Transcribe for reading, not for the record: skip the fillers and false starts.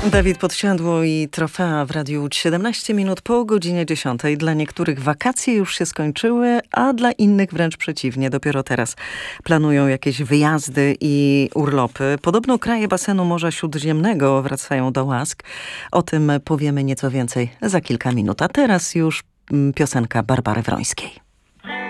Dawid Podsiadło i Trofea w Radiu Łódź. 17 minut po godzinie 10. Dla niektórych wakacje już się skończyły, a dla innych wręcz przeciwnie. Dopiero teraz planują jakieś wyjazdy i urlopy. Podobno kraje basenu Morza Śródziemnego wracają do łask. O tym powiemy nieco więcej za kilka minut. A teraz już piosenka Barbary Wrońskiej.